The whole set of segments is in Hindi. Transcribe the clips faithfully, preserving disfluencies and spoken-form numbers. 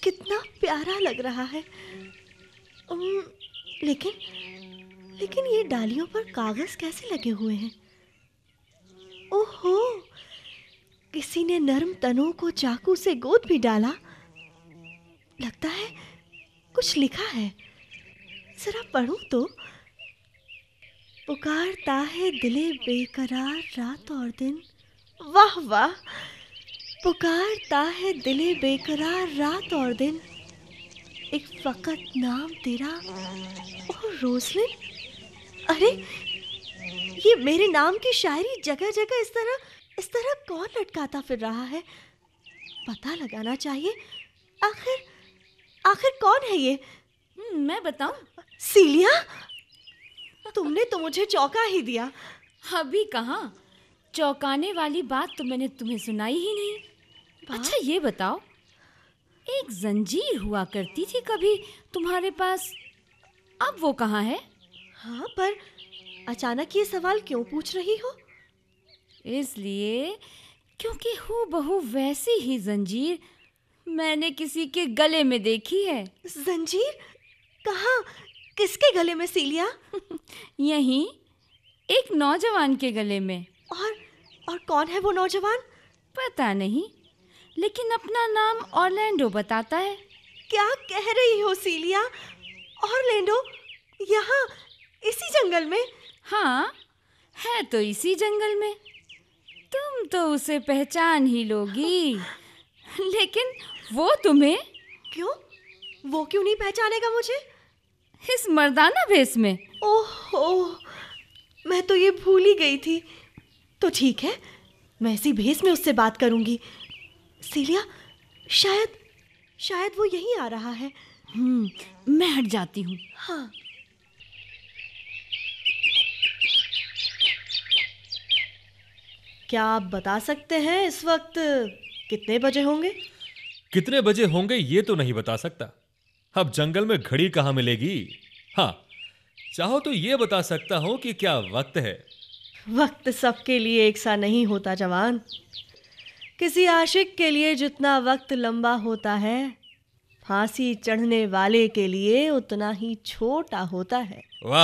कितना प्यारा लग रहा है। उम, लेकिन लेकिन ये डालियों पर कागज कैसे लगे हुए हैं? ओहो, किसी ने नर्म तनों को चाकू से गोद भी डाला। लगता है कुछ लिखा है, जरा पढ़ूं तो। पुकारता है दिले बेकरार रात और दिन। वाह वाह, पुकारता है दिले बेकरार रात और दिन, एक फकत नाम तेरा ओ रोज़लिन। अरे, ये मेरे नाम की शायरी जगह जगह इस तरह इस तरह कौन लटकाता फिर रहा है? पता लगाना चाहिए। आखिर आखिर कौन है ये? मैं बताऊं? सीलिया, तुमने तो मुझे चौंका ही दिया। अभी कहाँ, चौंकाने वाली बात तो मैंने तुम्हें सुनाई ही नहीं। अच्छा ये बताओ, एक जंजीर हुआ करती थी कभी तुम्हारे पास, अब वो कहाँ है? हाँ, पर अचानक ये सवाल क्यों पूछ रही हो? इसलिए क्योंकि हूबहू वैसी ही जंजीर मैंने किसी के गले में देखी है। जंजीर? कहाँ? किसके गले में सीलिया? यहीं एक नौजवान के गले में। और और कौन है वो नौजवान? पता नहीं, लेकिन अपना नाम ऑरलैंडो बताता है। क्या कह रही हो सीलिया? ऑरलैंडो यहाँ इसी जंगल में? हाँ, है तो इसी जंगल में। तुम तो उसे पहचान ही लोगी, लेकिन वो तुम्हें। क्यों? वो क्यों नहीं पहचानेगा मुझे? इस मर्दाना भेस में। ओह, मैं तो ये भूल ही गई थी। तो ठीक है, मैं इसी भेस में उससे बात करूंगी। सीलिया, शायद शायद वो यहीं आ रहा है। हम्म, मैं हट जाती हूँ। हाँ। क्या आप बता सकते हैं इस वक्त कितने बजे होंगे? कितने बजे होंगे ये तो नहीं बता सकता। अब जंगल में घड़ी कहाँ मिलेगी। हाँ, चाहो तो ये बता सकता हूँ कि क्या वक्त है। वक्त सबके लिए एक सा नहीं होता जवान। किसी आशिक के लिए जितना वक्त लंबा होता है, फांसी चढ़ने वाले के लिए उतना ही छोटा होता है। वाह,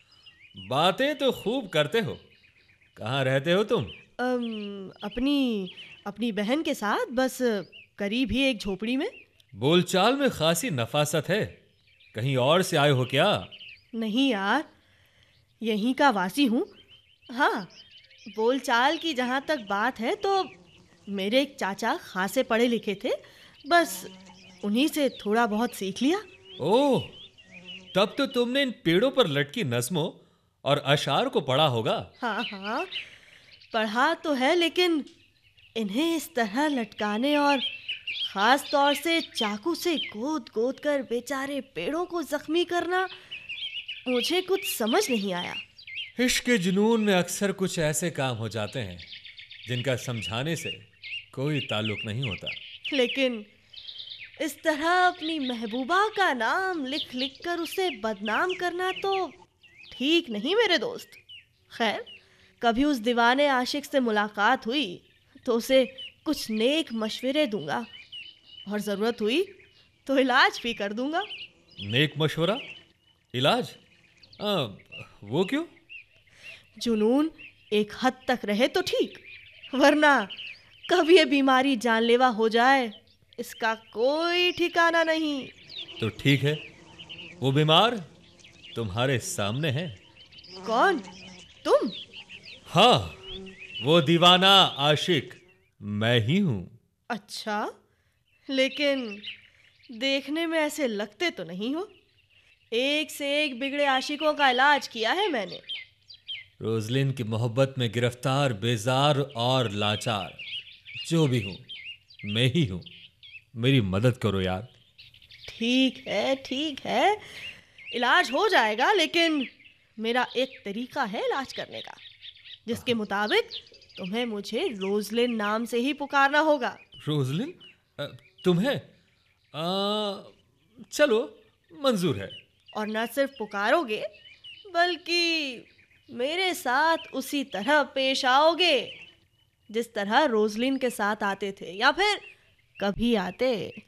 बातें तो खूब करते हो। कहाँ रहते हो तुम? अम, अपनी अपनी बहन के साथ, बस करीब ही एक झोपड़ी में। बोलचाल में खासी नफासत है। कहीं और से आए हो क्या? नहीं यार, यहीं का वासी हूँ। हाँ, बोलचाल की जहाँ तक बात है तो मेरे एक चाचा खासे पढ़े लिखे थे, बस उन्हीं से थोड़ा बहुत सीख लिया। ओह, तब तो तुमने इन पेड़ों पर लटकी नज़्मों और अशार को पढ़ा होगा। हाँ हाँ, पढ़ा तो है, लेकिन इन्हें इस तरह लटकाने और ख़ास तौर से चाकू से गोद गोद कर बेचारे पेड़ों को जख्मी करना, मुझे कुछ समझ नहीं आया। इश्क के जुनून में अक्सर कुछ ऐसे काम हो जाते हैं जिनका समझाने से कोई ताल्लुक नहीं होता। लेकिन इस तरह अपनी महबूबा का नाम लिख लिख कर उसे बदनाम करना तो ठीक नहीं मेरे दोस्त। खैर, कभी उस दीवाने आशिक से मुलाकात हुई तो उसे कुछ नेक मशवरे दूंगा, और ज़रूरत हुई तो इलाज भी कर दूंगा। नेक मशवरा? इलाज? आ, वो क्यों? जुनून एक हद तक रहे तो ठीक, वरना कब ये बीमारी जानलेवा हो जाए इसका कोई ठिकाना नहीं। तो ठीक है, वो बीमार तुम्हारे सामने है। कौन? तुम? हाँ, वो दीवाना आशिक मैं ही हूँ। अच्छा, लेकिन देखने में ऐसे लगते तो नहीं हो। एक से एक बिगड़े आशिकों का इलाज किया है मैंने। रोज़लिन की मोहब्बत में गिरफ्तार, बेजार और लाचार जो भी हूँ, मैं ही हूँ। मेरी मदद करो यार। ठीक है ठीक है, इलाज हो जाएगा, लेकिन मेरा एक तरीका है इलाज करने का, जिसके मुताबिक तुम्हें मुझे रोज़लिन नाम से ही पुकारना होगा। रोज़लिन? अ, तुम्हें? आ, चलो, मंजूर है। और न सिर्फ पुकारोगे, बल्कि मेरे साथ उसी तरह पेश आओगे जिस तरह रोज़लिन के साथ आते थे, या फिर कभी आते।